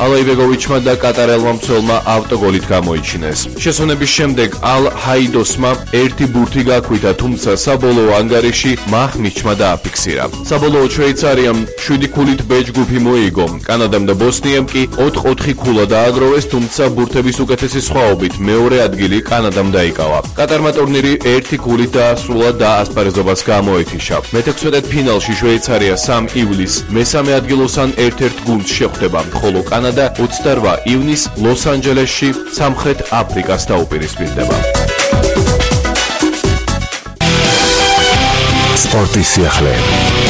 ალაიბეგოვიჩმა და კატარელმა მცველმა ავტოგოლით გამოიჩინეს. შესვენების შემდეგ ალ ჰაიდოსმა ერთი ბურთი გაქვითა, თუმცა საბოლოო ანგარიში მახმიჩმა დააფიქსირა. საბოლოოდ შვეიცარიამ 7 ქულით ბეჯ ჯგუფი მოიგო. კანადამ და ბოსნიამ კი 4-4 ქულა დააგროვეს, თუმცა ბურთების უკეთესი სხვაობით მეორე ადგილი კანადამ დაიკავა. კატარმა ტურნირი 1 ქულით დაასრულა და ასპარეზობას გამოეთიშა. მე-16 ფინალში შვეიცარია 3 ივლისს მესამე ადგილოსან ერთ-ერთ გუნდს შეხვდება, ხოლო კანადა 28 ივნისს ლოს-ანჯელესში სამხრეთ აფრიკას დაუპირისპირდება. სპორტის სიახლეები.